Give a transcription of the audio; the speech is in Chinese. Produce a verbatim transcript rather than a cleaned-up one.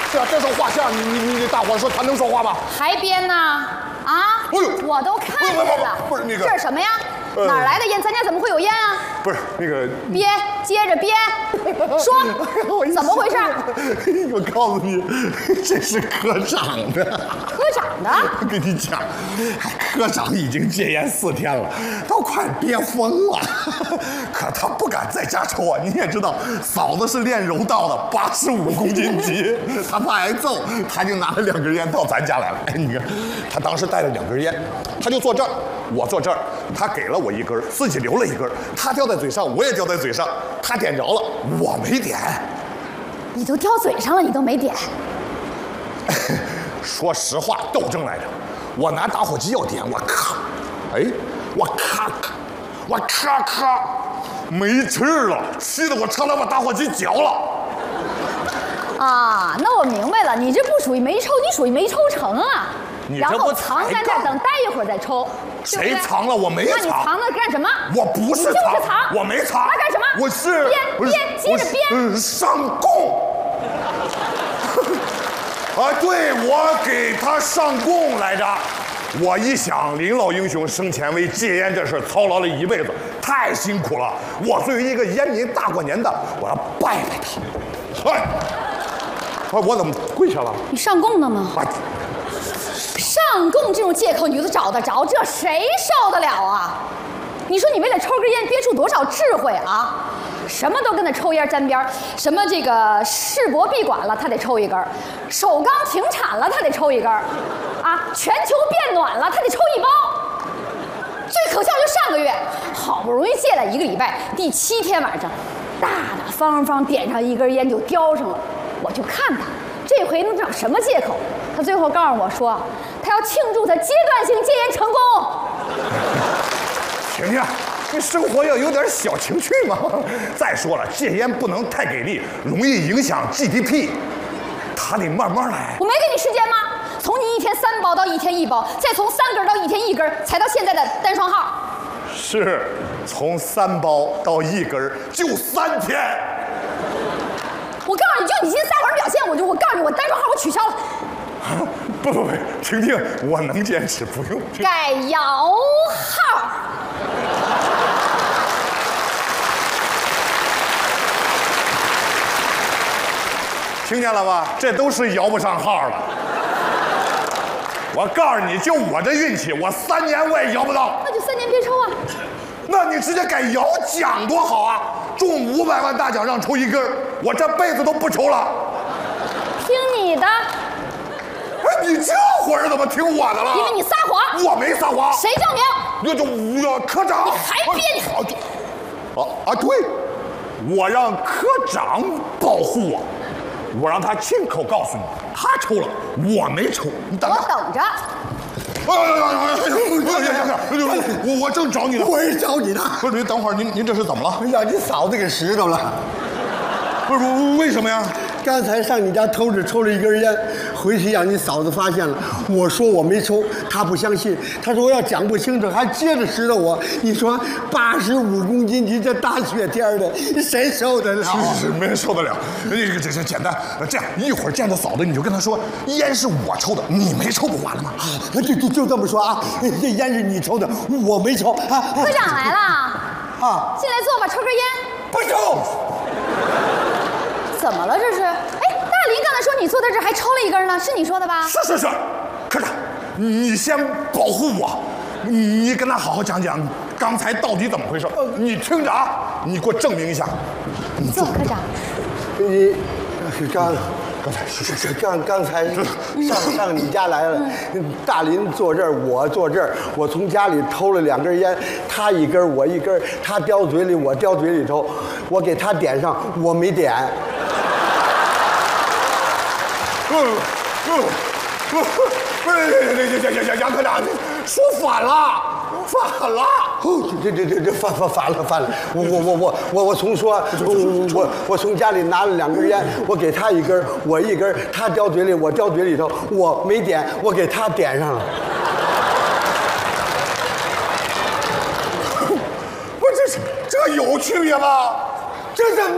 这这是画像，你你你大伙说他能说话吗？ 还编呢？啊！ 哎呦， 我都看见了。 不是那个， 这是什么呀？哪儿来的烟？咱家怎么会有烟啊？ 不是那个编，接着编，说怎么回事？ 我告诉你，这是科长的。 科长的？ 我跟你讲，科长已经戒烟四天了，都快憋疯了。可他不敢在家抽啊！你也知道，嫂子是练柔道的，八十五公斤级，他怕挨揍，他就拿了两根烟到咱家来了。哎，你看，他当时带了两根烟，他就坐这儿，我坐这儿，他给了我一根，自己留了一根，他叼在嘴上，我也叼在嘴上，他点着了，我没点。 你都叼嘴上了，你都没点。 说实话，斗争来着。我拿打火机要点，我咔，哎，我咔咔，我咔咔，没气儿了，气得我差点把打火机嚼了。 啊，那我明白了，你这不属于没抽，你属于没抽成啊。然后藏在那，等待一会儿再抽。 谁藏了？我没藏。 那你藏那干什么？ 我不是藏， 就是藏， 我没藏。 那干什么？ 我是编编，接着编。 上供。啊，对，我给他上供来着。我一想，林老英雄生前为戒烟这事操劳了一辈子，太辛苦了。我作为一个烟民，大过年的，我要拜拜他。哎，我我怎么跪下了？ 你上供了吗？ 哎， 上供这种借口你都找得着，这谁受得了啊？你说你为了抽根烟憋出多少智慧啊？什么都跟那抽烟沾边，什么这个世博闭馆了，他得抽一根；首钢停产了，他得抽一根；啊，全球变暖了，他得抽一包。最可笑就上个月，好不容易戒了一个礼拜，第七天晚上，大大方方点上一根烟就叼上了。我就看他这回能找什么借口？他最后告诉我说，他要庆祝他阶段性戒烟成功。 婷婷，你生活要有点小情趣嘛。再说了，戒烟不能太给力，容易影响 G D P， 他得慢慢来。 我没给你时间吗？从你一天三包到一天一包，再从三根到一天一根，才到现在的单双号。 是，从三包到一根就三天。 我告诉你，就你今天撒谎表现，我就我告诉你，我单双号我取消了。 不不不，婷婷，我能坚持，不用。 改摇号。 听见了吧？这都是摇不上号了。我告诉你，就我这运气，我三年我也摇不到。 那就三年别抽啊。 那你直接改摇奖多好啊！中五百万大奖让抽一根，我这辈子都不抽了。 听你的。 哎，你这会儿怎么听我的了？ 因为你撒谎。 我没撒谎。 谁证明？ 那就我科长。 你还编你好。 啊啊！对，我让科长保护我。我让他亲口告诉你，他抽了，我没抽。你等着。 我等着。 哎呀呀呀呀呀！我我正找你呢。 我也找你呢。 不是，您等会儿，您您这是怎么了？ 让你嫂子给拾着了。 不是，为什么呀？ 刚才上你家偷着抽了一根烟，回去让你嫂子发现了。我说我没抽，她不相信，她说要讲不清楚，还接着拾着我。你说八十五公斤级，这大雪天的，谁受得了？ 是是是，没人受得了。这个这这简单，这样一会儿见到嫂子，你就跟她说，烟是我抽的，你没抽不完了吗？ 就就就这么说啊，这烟是你抽的，我没抽。啊， 科长来了。 啊， 进来坐吧，抽根烟。 不抽。 怎么了这是？哎，大林刚才说你坐在这儿还抽了一根呢，是你说的吧？ 是是是，科长，你先保护我，你跟他好好讲讲刚才到底怎么回事。你听着啊，你给我证明一下。 你坐，科长。 你刚刚才是是是刚刚才上上你家来了，大林坐这儿，我坐这儿，我从家里偷了两根烟，他一根我一根，他叼嘴里我叼嘴里头，我给他点上，我没点。 嗯嗯嗯，不是，杨杨杨杨科长，说反了，反了。 这这这这反反反了反了！我我我我我我从说，我我我从家里拿了两根烟，我给他一根，我一根，他叼嘴里，我叼嘴里头，我没点，我给他点上了。 不是这这有区别吗？ 这怎么